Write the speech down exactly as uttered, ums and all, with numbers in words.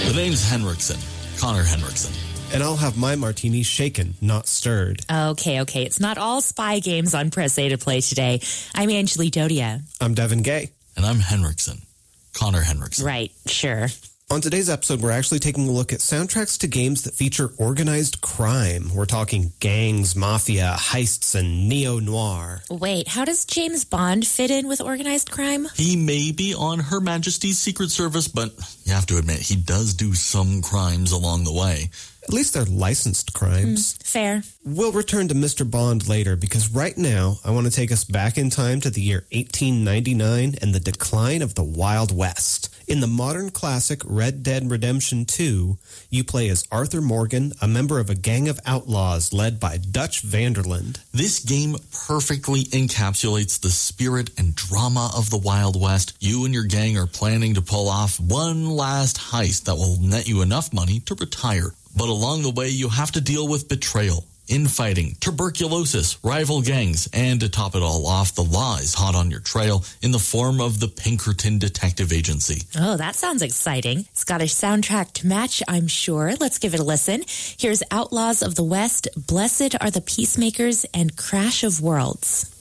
The name's Henriksen, Connor Henriksen. And I'll have my martini shaken, not stirred. Okay, okay. It's not all spy games on Press A to play today. I'm Angeli Dodia. I'm Devin Gay. And I'm Henriksen, Connor Henriksen. Right, sure. On today's episode, we're actually taking a look at soundtracks to games that feature organized crime. We're talking gangs, mafia, heists, and neo-noir. Wait, how does James Bond fit in with organized crime? He may be on Her Majesty's Secret Service, but you have to admit, he does do some crimes along the way. At least they're licensed crimes. Mm, fair. We'll return to Mister Bond later because right now I want to take us back in time to the year eighteen ninety-nine and the decline of the Wild West. In the modern classic Red Dead Redemption two, you play as Arthur Morgan, a member of a gang of outlaws led by Dutch Vanderland. This game perfectly encapsulates the spirit and drama of the Wild West. You and your gang are planning to pull off one last heist that will net you enough money to retire. But along the way, you have to deal with betrayal, infighting, tuberculosis, rival gangs, and to top it all off, the law is hot on your trail in the form of the Pinkerton Detective Agency. Oh, that sounds exciting. It's got a soundtrack to match, I'm sure. Let's give it a listen. Here's Outlaws of the West, Blessed Are the Peacemakers, and Crash of Worlds.